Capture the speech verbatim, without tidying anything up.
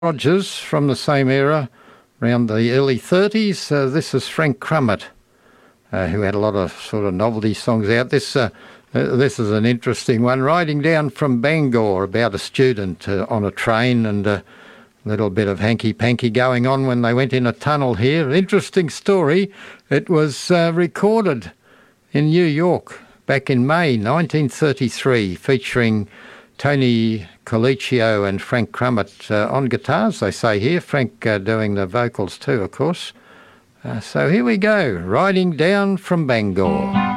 Rogers from the same era, around the early thirties. Uh, this is Frank Crumit, uh, who had a lot of sort of novelty songs out. This uh, uh, this is an interesting one. Riding down from Bangor, about a student uh, on a train, and a little bit of hanky-panky going on when they went in a tunnel here. Interesting story. It was uh, recorded in New York back in May nineteen thirty-three, featuring Tony Colicchio and Frank Crumit uh, on guitars, they say here. Frank uh, doing the vocals too, of course. Uh, so here we go, Riding Down from Bangor.